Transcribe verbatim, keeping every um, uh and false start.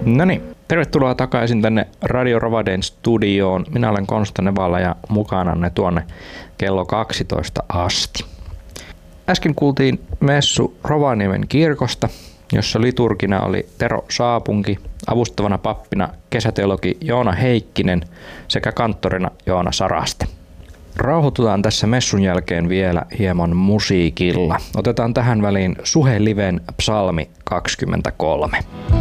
No niin, tervetuloa takaisin tänne Radio Rovaden studioon. Minä olen Konsta Nevala ja mukananne tuonne kello kaksitoista asti. Äsken kuultiin messu Rovaniemen kirkosta, jossa liturgina oli Tero Saapunki, avustavana pappina kesäteologi Joona Heikkinen sekä kanttorina Joona Saraste. Rauhoitutaan tässä messun jälkeen vielä hieman musiikilla. Otetaan tähän väliin Suhe Liven psalmi kaksikymmentäkolme.